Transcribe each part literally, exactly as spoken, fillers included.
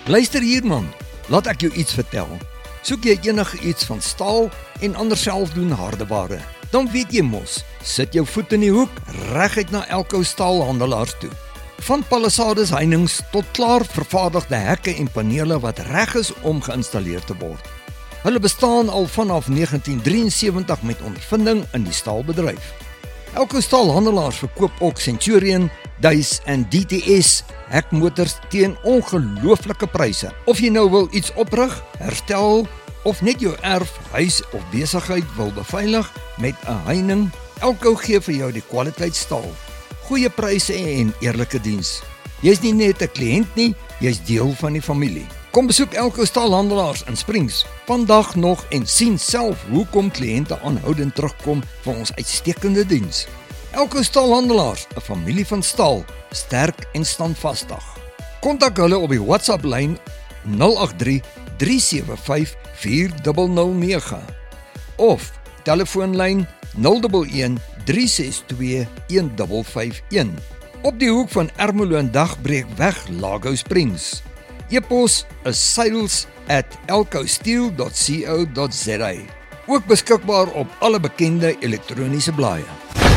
Luister hier man, laat ek jou iets vertel. Soek jy enige iets van staal en ander selfdoen hardeware, dan weet jy mos, sit jou voet in die hoek, reguit na Elko staalhandelaars toe. Van palissades heininge tot klaar vervaardigde hekke en panele wat reg is om geïnstalleer te word. Hulle bestaan al vanaf negentien drieënsewentig met ondervinding in die staalbedryf. Elko staalhandelaars verkoop ook Centurion, Duis en D T S hekmotors teen ongelooflike pryse. Of jy nou wil iets oprig, herstel of net jou erf, huis of besigheid wil beveilig met 'n heining, Elko gee vir jou die kwaliteit staal. Goeie pryse en eerlike diens. Jy's nie net 'n kliënt nie, jy's deel van die familie. Kom besoek Elko staalhandelaars in Springs vandag nog en sien self hoekom kliënte aanhoudend terugkom vir ons uitstekende diens. Elko staalhandelaars, 'n familie van staal, sterk en standvastig. Kontak hulle op die WhatsApp lyn nul agt drie, drie sewe vyf, vier nul nul nege of telefoonlyn nul een een, drie ses twee, een vyf vyf een. Op die hoek van Ermelo en Dagbreekweg, Lago Springs. E-pos is sales at elkosteel dot co dot za. Ook beskikbaar op alle bekende elektroniese blaaie.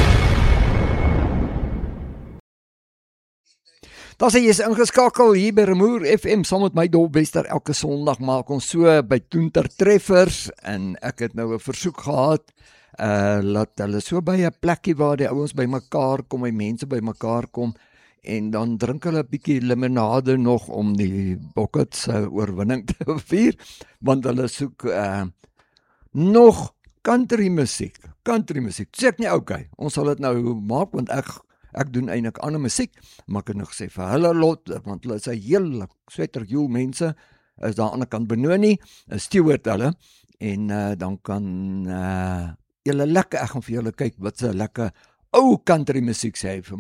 Daar sê jy is ingeskakel hier by Remoer F M saam met my Dolbester. Elke Sondag maak ons so by Toenter Treffers en ek het nou 'n versoek gehad uh, laat hulle so by 'n plekkie waar die ouens by mekaar kom, die mense by mekaar kom en dan drink hulle 'n bietjie limonade nog om die Bokkets se oorwinning te vier, want hulle soek uh, nog country musiek. Country musiek. Sê ek nie okay. Ons sal dit nou maak want ek Ek doen eintlik ander musiek, maar ek het nog gesê vir hulle lot, want hulle is 'n heel sweterjoel mense, is daar aan die ander kant Benoni, is steward hulle, en uh, dan kan uh, julle lekker, ek gaan vir julle kyk wat se lekker ou country musiek sê hy vir